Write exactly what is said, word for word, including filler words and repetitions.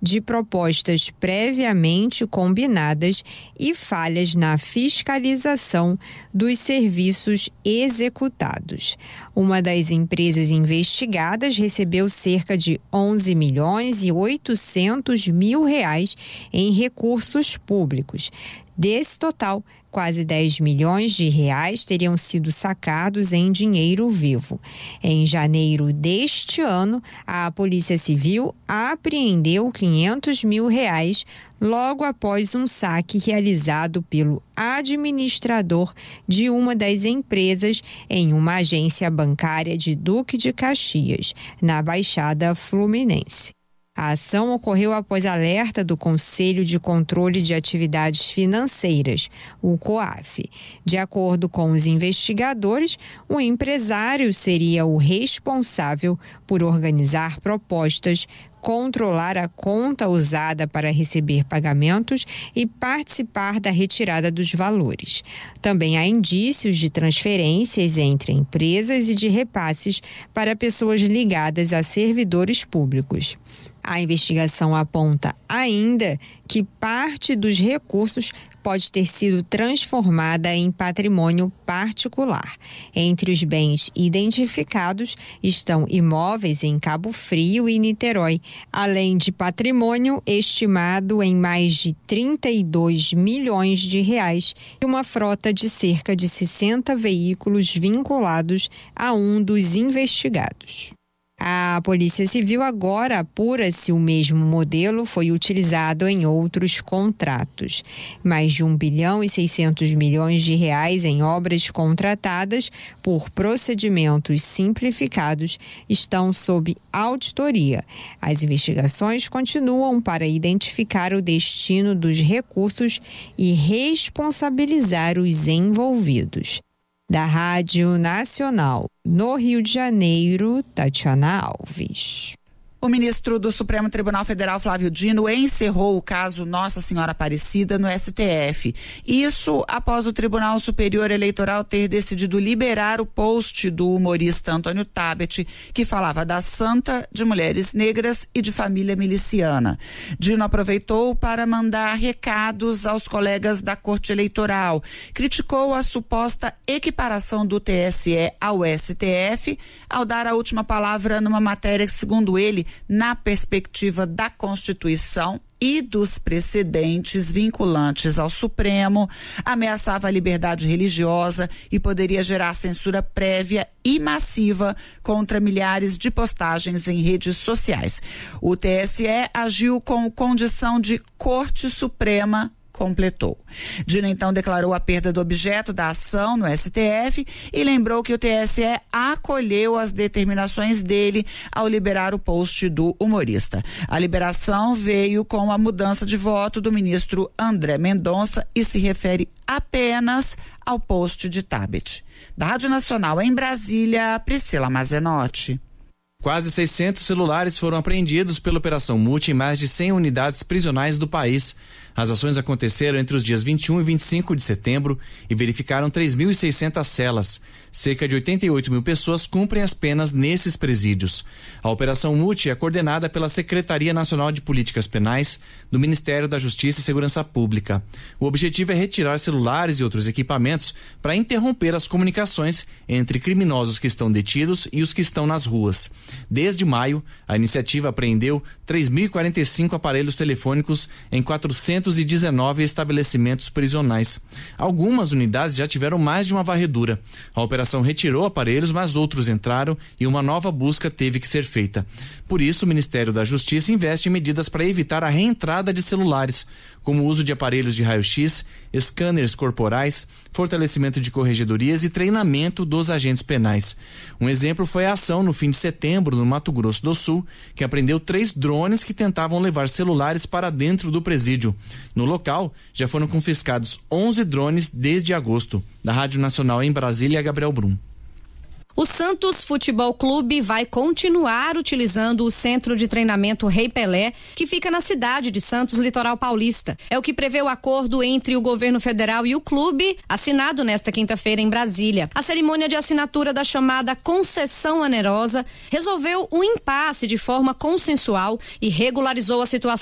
de propostas previamente combinadas e falhas na fiscalização dos serviços executados. Uma das empresas investigadas recebeu cerca de onze milhões e oitocentos mil reais em recursos públicos. Desse total, quase dez milhões de reais teriam sido sacados em dinheiro vivo. Em janeiro deste ano, a Polícia Civil apreendeu quinhentos mil reais logo após um saque realizado pelo administrador de uma das empresas em uma agência bancária de Duque de Caxias, na Baixada Fluminense. A ação ocorreu após alerta do Conselho de Controle de Atividades Financeiras, o COAF. De acordo com os investigadores, o empresário seria o responsável por organizar propostas, controlar a conta usada para receber pagamentos e participar da retirada dos valores. Também há indícios de transferências entre empresas e de repasses para pessoas ligadas a servidores públicos. A investigação aponta ainda que parte dos recursos pode ter sido transformada em patrimônio particular. Entre os bens identificados estão imóveis em Cabo Frio e Niterói, além de patrimônio estimado em mais de trinta e dois milhões de reais e uma frota de cerca de sessenta veículos vinculados a um dos investigados. A Polícia Civil agora apura se o mesmo modelo foi utilizado em outros contratos. Mais de um bilhão e seiscentos milhões de reais em obras contratadas por procedimentos simplificados estão sob auditoria. As investigações continuam para identificar o destino dos recursos e responsabilizar os envolvidos. Da Rádio Nacional, no Rio de Janeiro, Tatiana Alves. O ministro do Supremo Tribunal Federal, Flávio Dino, encerrou o caso Nossa Senhora Aparecida no S T F. Isso após o Tribunal Superior Eleitoral ter decidido liberar o post do humorista Antônio Tabet, que falava da santa, de mulheres negras e de família miliciana. Dino aproveitou para mandar recados aos colegas da Corte Eleitoral. Criticou a suposta equiparação do T S E ao S T F, ao dar a última palavra numa matéria que, segundo ele, na perspectiva da Constituição e dos precedentes vinculantes ao Supremo, ameaçava a liberdade religiosa e poderia gerar censura prévia e massiva contra milhares de postagens em redes sociais. O T S E agiu com condição de Corte Suprema, completou. Dino então declarou a perda do objeto da ação no S T F e lembrou que o T S E acolheu as determinações dele ao liberar o post do humorista. A liberação veio com a mudança de voto do ministro André Mendonça e se refere apenas ao post de Tabet. Da Rádio Nacional em Brasília, Priscila Mazenotti. Quase seiscentos celulares foram apreendidos pela Operação Multi em mais de cem unidades prisionais do país. As ações aconteceram entre os dias vinte e um e vinte e cinco de setembro e verificaram três mil e seiscentas celas. Cerca de oitenta e oito mil pessoas cumprem as penas nesses presídios. A Operação Multi é coordenada pela Secretaria Nacional de Políticas Penais do Ministério da Justiça e Segurança Pública. O objetivo é retirar celulares e outros equipamentos para interromper as comunicações entre criminosos que estão detidos e os que estão nas ruas. Desde maio, a iniciativa apreendeu três mil e quarenta e cinco aparelhos telefônicos em quatrocentos e dezenove estabelecimentos prisionais. Algumas unidades já tiveram mais de uma varredura. A operação retirou aparelhos, mas outros entraram e uma nova busca teve que ser feita. Por isso, o Ministério da Justiça investe em medidas para evitar a reentrada de celulares, como o uso de aparelhos de raio-x, scanners corporais, fortalecimento de corregedorias e treinamento dos agentes penais. Um exemplo foi a ação no fim de setembro no Mato Grosso do Sul, que apreendeu três drones que tentavam levar celulares para dentro do presídio. No local, já foram confiscados onze drones desde agosto. Da Rádio Nacional em Brasília, Gabriel Brum. O Santos Futebol Clube vai continuar utilizando o centro de treinamento Rei Pelé, que fica na cidade de Santos, litoral paulista. É o que prevê o acordo entre o governo federal e o clube, assinado nesta quinta-feira em Brasília. A cerimônia de assinatura da chamada concessão onerosa resolveu um impasse de forma consensual e regularizou a situação